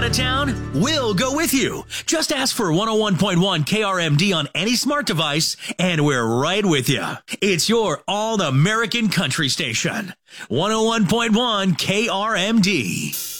out of town, we'll go with you. Just ask for 101.1 KRMD on any smart device, and we're right with you. It's your all-American country station. 101.1 KRMD.